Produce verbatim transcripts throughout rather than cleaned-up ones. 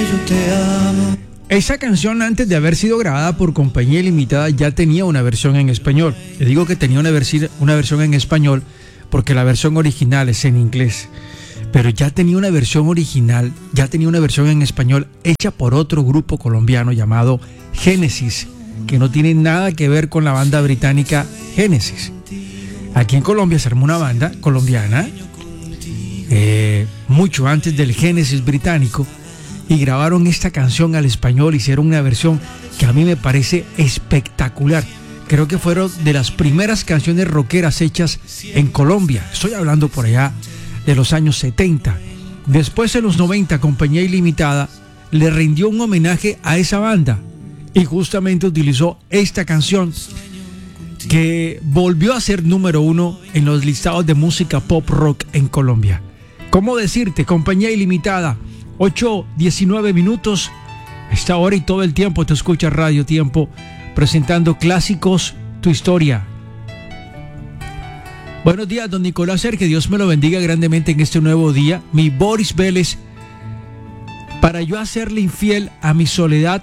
yo te amo. Esa canción, antes de haber sido grabada por Compañía Ilimitada, ya tenía una versión en español. Le digo que tenía una, versi- una versión en español porque la versión original es en inglés. Pero ya tenía una versión original, ya tenía una versión en español hecha por otro grupo colombiano llamado Génesis, que no tiene nada que ver con la banda británica Génesis. Aquí en Colombia se armó una banda colombiana eh, mucho antes del Génesis británico, y grabaron esta canción al español. Hicieron una versión que a mí me parece espectacular. Creo que fueron de las primeras canciones rockeras hechas en Colombia. Estoy hablando por allá de los años setenta. Después, en los noventa, Compañía Ilimitada le rindió un homenaje a esa banda y justamente utilizó esta canción, que volvió a ser número uno en los listados de música pop rock en Colombia. ¿Cómo decirte? Compañía Ilimitada, ocho diecinueve minutos. Esta hora y todo el tiempo te escucha Radio Tiempo, presentando clásicos, tu historia. Buenos días, don Nicolás Ser, que Dios me lo bendiga grandemente en este nuevo día. Mi Boris Vélez, para yo hacerle infiel a mi soledad,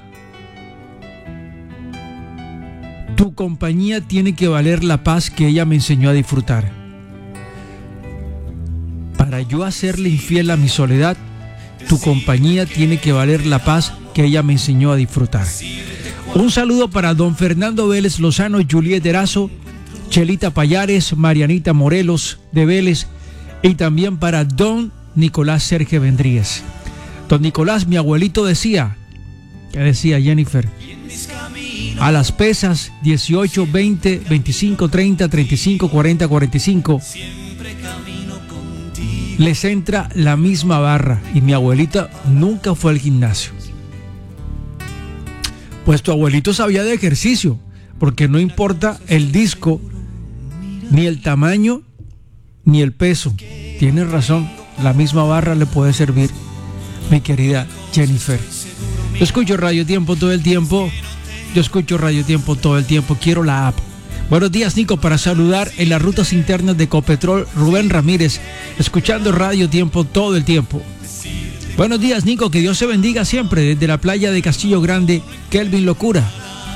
tu compañía tiene que valer la paz que ella me enseñó a disfrutar. Para yo hacerle infiel a mi soledad, tu compañía tiene que valer la paz que ella me enseñó a disfrutar. Un saludo para don Fernando Vélez Lozano, Juliet Erazo, Chelita Payares, Marianita Morelos de Vélez, y también para don Nicolás Sergio Vendríez. Don Nicolás, mi abuelito decía, ¿qué decía Jennifer? A las pesas dieciocho, veinte, veinticinco, treinta, treinta y cinco, cuarenta, cuarenta y cinco les entra la misma barra, y mi abuelita nunca fue al gimnasio. Pues tu abuelito sabía de ejercicio, porque no importa el disco, ni el tamaño, ni el peso. Tienes razón, la misma barra le puede servir, mi querida Jennifer. Yo escucho Radio Tiempo todo el tiempo. Yo escucho Radio Tiempo todo el tiempo. Quiero la app. Buenos días, Nico, para saludar en las rutas internas de Copetrol, Rubén Ramírez, escuchando Radio Tiempo todo el tiempo. Buenos días, Nico, que Dios se bendiga siempre desde la playa de Castillo Grande, Kelvin Locura.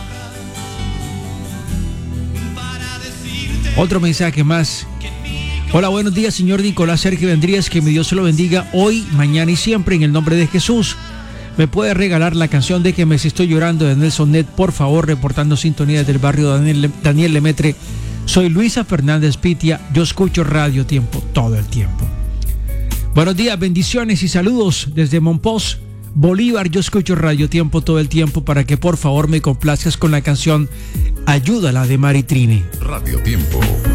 Otro mensaje más. Hola, buenos días, señor Nicolás Sergio Vendríez, que mi Dios se lo bendiga hoy, mañana y siempre, en el nombre de Jesús. ¿Me puede regalar la canción de Que me si estoy llorando de Nelson Net, por favor, reportando sintonía del barrio Daniel, Daniel Lemetre? Soy Luisa Fernández Pitia, yo escucho Radio Tiempo todo el tiempo. Buenos días, bendiciones y saludos desde Monpós, Bolívar. Yo escucho Radio Tiempo todo el tiempo, para que por favor me complazcas con la canción Ayúdala de Mari Trini. Radio Tiempo.